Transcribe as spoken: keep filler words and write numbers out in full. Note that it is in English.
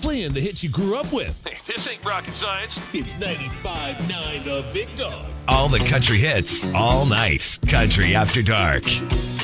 playing the hits you grew up with. Hey, this ain't rocket science. It's ninety-five point nine The Big Dog. All the country hits, all night. Country After Dark.